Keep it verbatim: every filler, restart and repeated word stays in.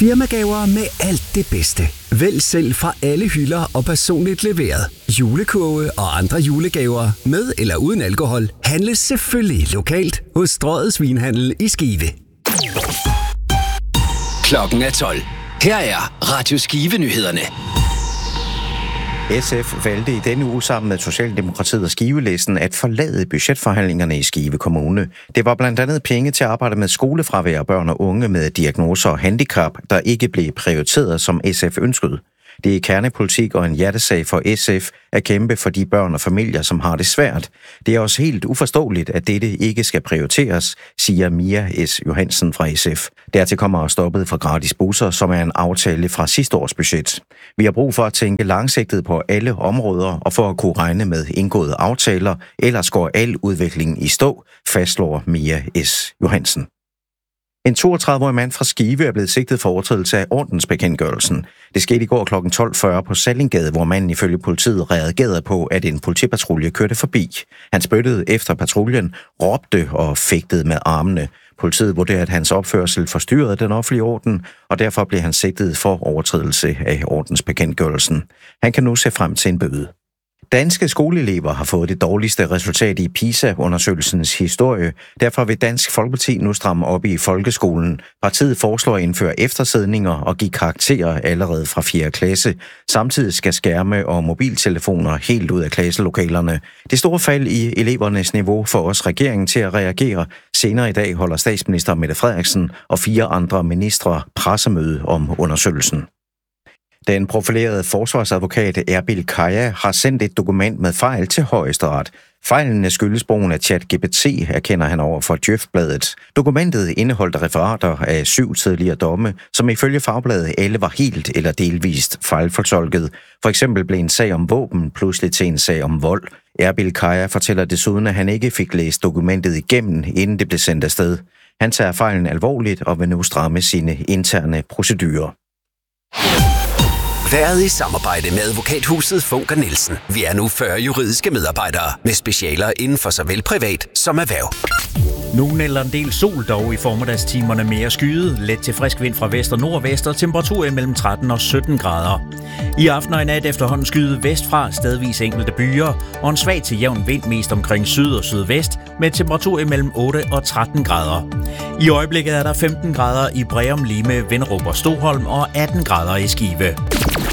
Firmagaver med alt det bedste. Vælg selv fra alle hylder og personligt leveret. Julekurve og andre julegaver med eller uden alkohol handles selvfølgelig lokalt hos Strøget Svinhandel i Skive. Klokken er tolv. Her er Radio Skive-nyhederne. S F valgte i denne uge sammen med Socialdemokratiet og Skivelisten at forlade budgetforhandlingerne i Skive Kommune. Det var blandt andet penge til at arbejde med skolefravær og børn og unge med diagnoser og handicap, der ikke blev prioriteret, som S F ønskede. Det er kernepolitik og en hjertesag for S F at kæmpe for de børn og familier, som har det svært. Det er også helt uforståeligt, at dette ikke skal prioriteres, siger Mia S. Johansen fra S F. Dertil kommer stoppet for gratis busser, som er en aftale fra sidste års budget. Vi har brug for at tænke langsigtet på alle områder og for at kunne regne med indgåede aftaler, ellers går al udvikling i stå, fastslår Mia S. Johansen. En toogtredive-årig mand fra Skive er blevet sigtet for overtrædelse af ordensbekendtgørelsen. Det skete i går klokken tolv fyrre på Sallinggade, hvor manden ifølge politiet reagerede på, at en politipatrulje kørte forbi. Han spyttede efter patruljen, råbte og fægtede med armene. Politiet vurderede, at hans opførsel forstyrrede den offentlige orden, og derfor blev han sigtet for overtrædelse af ordensbekendtgørelsen. Han kan nu se frem til en bøde. Danske skoleelever har fået det dårligste resultat i PISA-undersøgelsens historie. Derfor vil Dansk Folkeparti nu stramme op i folkeskolen. Partiet foreslår at indføre eftersidninger og give karakterer allerede fra fjerde klasse. Samtidig skal skærme og mobiltelefoner helt ud af klasselokalerne. Det store fald i elevernes niveau får også regeringen til at reagere. Senere i dag holder statsminister Mette Frederiksen og fire andre ministre pressemøde om undersøgelsen. Den profilerede forsvarsadvokat Erbil Kaya har sendt et dokument med fejl til Højesteret. Fejlene skyldes brugen af ChatGPT, erkender han over for Djøf-bladet. Dokumentet indeholdt referater af syv tidligere domme, som ifølge Fagbladet alle var helt eller delvist fejlfortolket. For eksempel blev en sag om våben pludselig til en sag om vold. Erbil Kaya fortæller desuden, at han ikke fik læst dokumentet igennem, inden det blev sendt afsted. Han tager fejlen alvorligt og vil nu stramme sine interne procedurer. Været i samarbejde med advokathuset Funker Nielsen. Vi er nu fyrre juridiske medarbejdere med specialer inden for såvel privat som erhverv. Nogen eller en del sol dog i formiddagstimerne mere skyet. Let til frisk vind fra vest og nordvest og temperaturer mellem tretten og sytten grader. I aften og i nat efterhånden skyet vestfra, stedvis enkelte byer, og en svag til jævn vind mest omkring syd og sydvest med temperaturer mellem otte og tretten grader. I øjeblikket er der femten grader i Breum, Lime, Vinderup og Stoholm og atten grader i Skive.